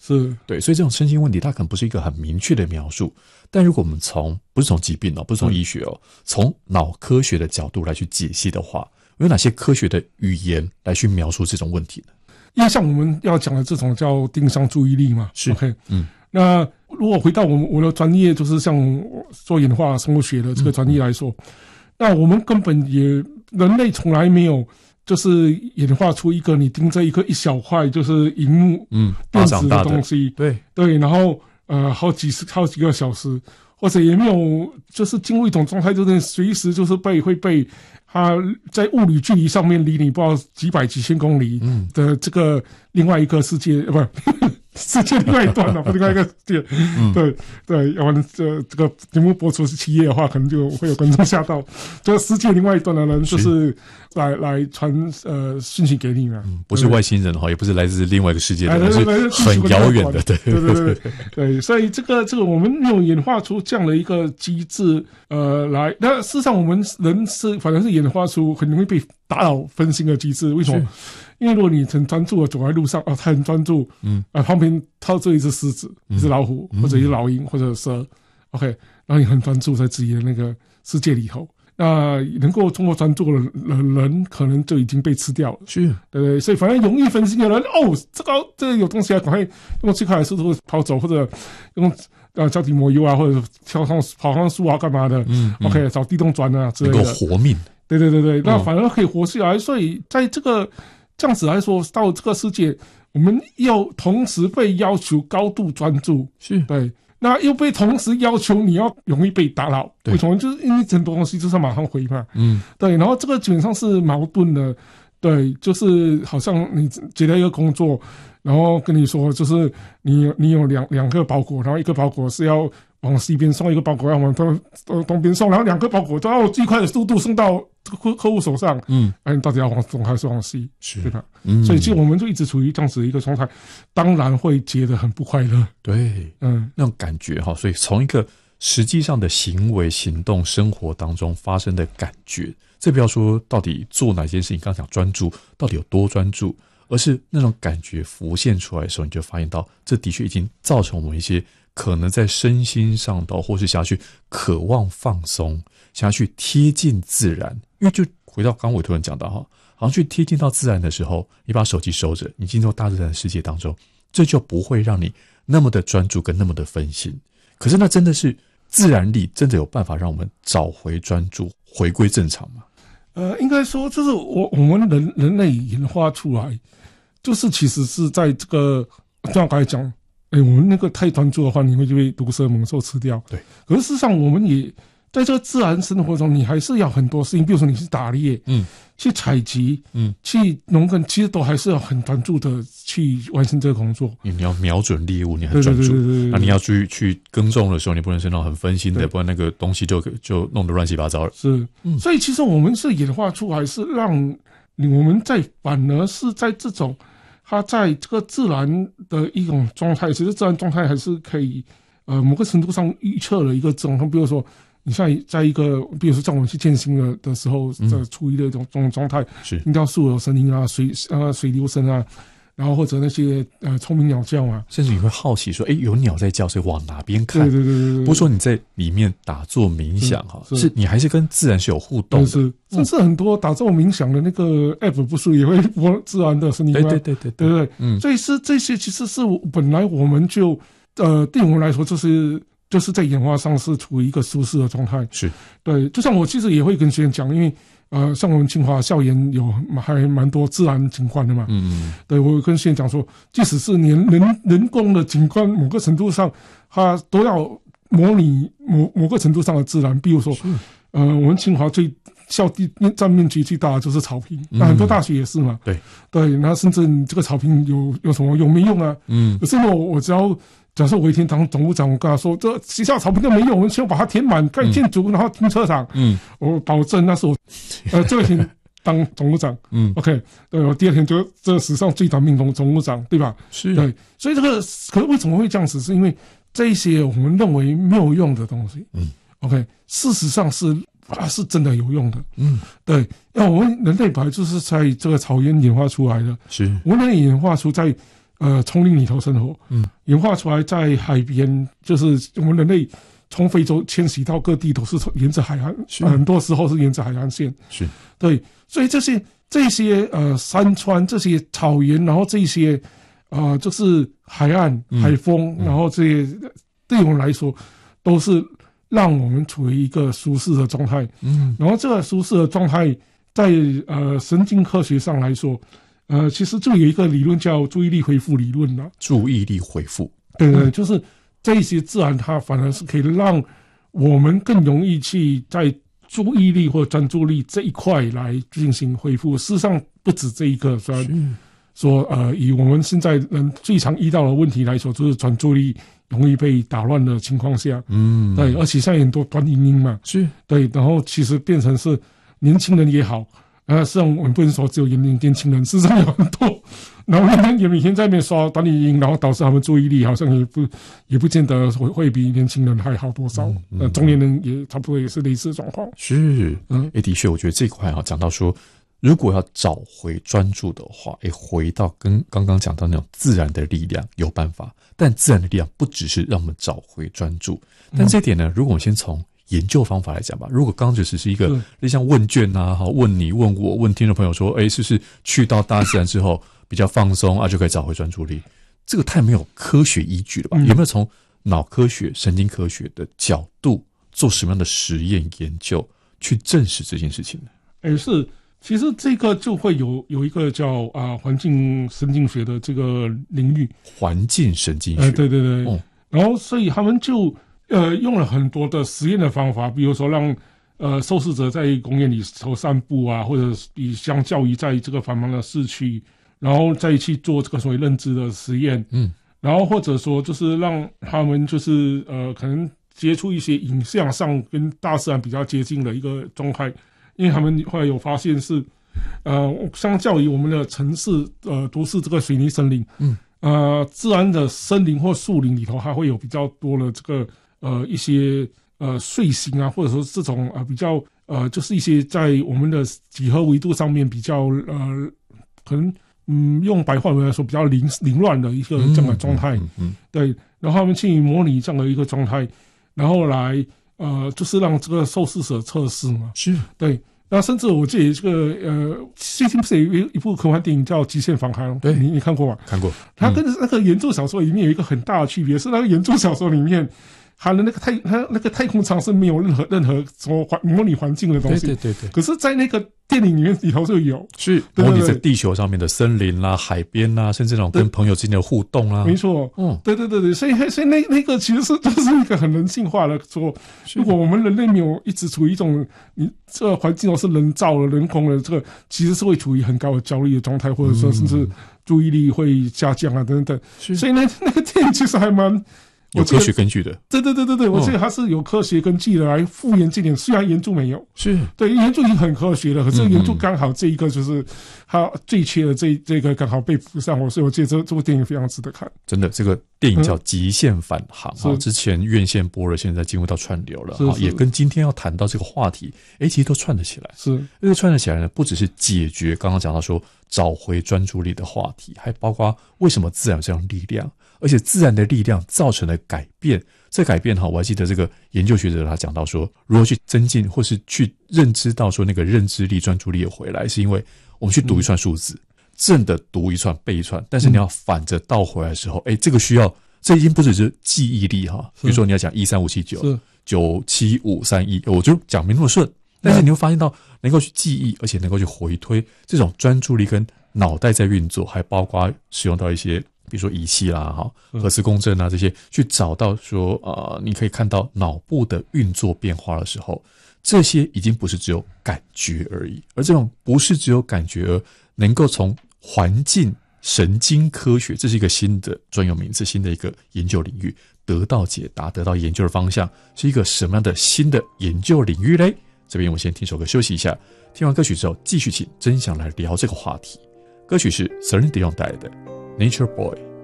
是， 对，所以这种身心问题它可能不是一个很明确的描述，但如果我们不是从疾病不是从医学从脑科学的角度来去解析的话，有哪些科学的语言来去描述这种问题呢？ 因为像我们要讲的这种叫定向注意力嘛， 是 OK， 那如果回到我的专业，就是像做演化生物学的这个专业来说，那我们根本人类从来没有就是演化出一个你盯着一小块就是萤幕电子的东西，对，然后好几个小时，或者也没有就是进入一种状态，就是随时就是会被它在物理距离上面离你不知道几百几千公里的这个另外一个世界，不世界另外一端不是另外一个世界，对，要不然这个节目播出是7月的话，可能就会有观众吓到。这个世界另外一端的人就是来传讯息给你嘛， 不是外星人也不是来自另外一个世界的人，是很遥远的， 对，所以这个我们没有演化出这样的一个机制来。那事实上我们人反正是演化出很容易被打扰分心的机制，为什么？因为如果你很专注的走在路上他很专注，旁边套着一只狮子、一只老虎或者一只老鹰或者蛇 ，OK， 然后你很专注在自己的那个世界里头，那能够这么专注的人可能就已经被吃掉了， 是， 对，所以反正容易分心的人，这个有东西赶快用最快的速度跑走，或者用脚底抹油啊，或者跑上树啊，干嘛的，OK， 找地洞钻啊之类的， 能够活命， 对，那反而可以活下来，所以在这样子来说，到这个世界，我们要同时被要求高度专注， 是对，那又被同时要求你要容易被打扰，为什么？就是因为很多东西就是马上回嘛，对，然后这个基本上是矛盾的，对，就是好像你接到一个工作，然后跟你说，就是你有两个包裹，然后一个包裹是要往西边送，一个包裹要往东边送，然后两个包裹都要用最快的速度送到客户手上，你到底要往东还是往西？ 是， 对吧？所以其实我们就一直处于这样子的一个状态，当然会觉得很不快乐。 对，那种感觉所以从一个实际上的行为、行动、生活当中发生的感觉，这不要说到底做哪件事情，刚讲专注到底有多专注，而是那种感觉浮现出来的时候，你就发现到这的确已经造成我们一些可能在身心上或是想要去渴望放松，想要去贴近自然。因为就回到刚刚委托人讲到好像去贴近到自然的时候，你把手机收着，你进入大自然的世界当中，这就不会让你那么的专注跟那么的分心。可是那真的是自然力真的有办法让我们找回专注，回归正常吗？ 应该说就是我们人类演化出来，就是其实是在这个像刚才讲，我们那个太专注的话，你会就被毒蛇猛兽吃掉。 对， 可是事实上我们也在这个自然生活中，你还是要很多事情，比如说你去打猎，去采集，去农耕，其实都还是要很专注的去完成这个工作。 你要瞄准猎物，你很专注。那你要去耕种的时候，你不能是那种很分心的，不然那个东西就弄得乱七八糟了。 是，所以其实我们是演化出来，是让我们反而是在这种它在这个自然的一种状态，其实自然状态还是可以某个程度上预测了一个状况，比如说。你像在一个，比如说像我们去健行的时候，处于的一种状态， 是听到树有声音啊，水流声啊，然后或者那些聪明鸟叫啊， 甚至你会好奇说，有鸟在叫，所以往哪边看？ 对。 不是说你在里面打坐冥想是你还是跟自然是有互动的。 是，甚至很多打坐冥想的那个 app 不是也会播自然的声音吗？对。所以是这些其实是本来我们就对我们来说就是在演化上是处于一个舒适的状态， 是对。就像我其实也会跟学员讲，因为像我们清华校园还蛮多自然景观的嘛，对，我跟学员讲说，即使是连人工的景观，某个程度上，它都要模拟某个程度上的自然，比如说，我们清华校地占面积最大的就是草坪，那很多大学也是嘛，对，那甚至你这个草坪有什么用没用啊？可是我只要。假设我一天当总务长，我跟他说，这学校草坪都没用，我们需要把它填满，盖建筑，然后停车场。我保证那是我，这个天当总务长。OK， 对，我第二天就这史上最短命总务长，对吧？ 是， 对，所以这个可是为什么会这样子？是因为这一些我们认为没有用的东西，OK， 事实上是真的有用的。对，那我们人类本来就是在这个草原演化出来的， 是，我们人类演化出在丛林里头生活，演化出来在海边，就是我们人类从非洲迁徙到各地都是沿着海岸，很多时候是沿着海岸线， 是对，所以这些山川、这些草原，然后这些就是海岸、海风，然后这些对我们来说都是让我们处于一个舒适的状态。然后这个舒适的状态在神经科学上来说，其实就有一个理论叫注意力恢复理论了。 注意力恢复， 对，就是这些自然它反而是可以让我们更容易去在注意力或专注力这一块来进行恢复。事实上不止这一个，说以我们现在人最常遇到的问题来说，就是专注力容易被打乱的情况下，对，而且现在很多短影音嘛，是对，然后其实变成是年轻人也好，实际上我们不能说只有年轻人，事实上有很多老年人也每天在那边刷短影音，然后导致他们注意力好像也不见得会比年轻人还好多少。中年人也差不多也是类似的状况。是， 的确，我觉得这块讲到说，如果要找回专注的话，回到跟刚刚讲到那种自然的力量有办法，但自然的力量不只是让我们找回专注，但这点呢，如果我们先从研究方法来讲吧，如果刚刚只是一个像问卷啊，问你问我问听众朋友说，是不是去到大自然之后比较放松啊，就可以找回专注力？这个太没有科学依据了吧？有没有从脑科学、神经科学的角度做什么样的实验研究去证实这件事情呢？ 是，其实这个就会有一个叫环境神经学的这个领域， 环境神经学， 对，然后所以他们就用了很多的实验的方法，比如说让受试者在公园里头散步啊，或者比相较于在这个繁忙的市区，然后再去做这个所谓认知的实验，然后或者说就是让他们就是可能接触一些影像上跟大自然比较接近的一个状态，因为他们后来有发现是相较于我们的城市都市这个水泥森林，自然的森林或树林里头，它会有比较多的这个一些碎形啊，或者说这种比较就是一些在我们的几何维度上面比较可能用白话文来说比较凌乱的一个这样的状态，对，然后他们去模拟这样的一个状态，然后来就是让这个受试者测试嘛，是对。那甚至我记得这个最近不是有一部科幻电影叫《极限反抗》？对，你看过吗？ 看过。 它跟那个原著小说里面有一个很大的区别，是那个原著小说里面它的那个太空舱是没有任何什么模拟环境的东西。对。可是，在那个电影里头就有， 是模拟在地球上面的森林啦、海边啦，甚至那种跟朋友之间的互动啦。 没错，对，所以那个其实就是一个很人性化的说，如果我们人类没有一直处于一种你这个环境都是人造的、人工的，这个其实是会处于很高的焦虑的状态，或者说甚至注意力会下降啊等等。所以那个电影其实还蛮有科学根据的。 对，我记得它是有科学根据的来复原这点，虽然原著没有，是对原著已经很科学了，可是原著刚好这一个就是它最缺的这个刚好被补上，所以我觉得这部电影非常值得看。 真的，这个电影叫《极限返航》之前院线播了，现在进入到串流了，也跟今天要谈到这个话题，其实都串得起来。是，这个串得起来呢，不只是解决刚刚讲到说找回专注力的话题，还包括为什么自然有这样力量。而且自然的力量造成了改变，这改变我还记得这个研究学者他讲到说，如何去增进或是去认知到说那个认知力、专注力也回来，是因为我们去读一串数字，正的读一串背一串，但是你要反着倒回来的时候，这个需要，这已经不只是记忆力比如说你要讲13579 97531，我就讲没那么顺，但是你会发现到能够去记忆，而且能够去回推，这种专注力跟脑袋在运作，还包括使用到一些比如说仪器啦、核磁共振啊这些，去找到说你可以看到脑部的运作变化的时候，这些已经不是只有感觉而已，而这种不是只有感觉而能够从环境神经科学，这是一个新的专有名词，新的一个研究领域得到解答，得到研究的方向，是一个什么样的新的研究领域嘞？这边我先听首歌休息一下，听完歌曲之后继续请真想来聊这个话题。歌曲是 Celine Dion 带来的Nature Boy。